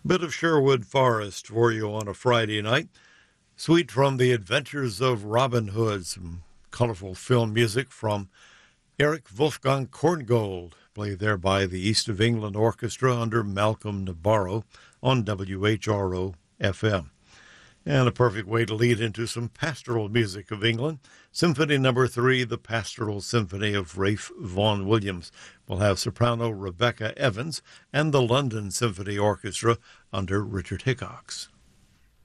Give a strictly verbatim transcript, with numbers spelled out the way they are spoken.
Bit of Sherwood Forest for you on a Friday night. Sweet from the Adventures of Robin Hood. Some colorful film music from Eric Wolfgang Korngold, played there by the East of England Orchestra under Malcolm Nabarro on W H R O F M. And a perfect way to lead into some pastoral music of England. Symphony number three, the Pastoral Symphony of Ralph Vaughan Williams. We'll have soprano Rebecca Evans and the London Symphony Orchestra under Richard Hickox.